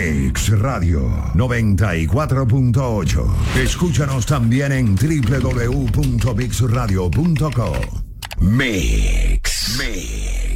Mix Radio 94.8. Escúchanos también en www.mixradio.co. Mix.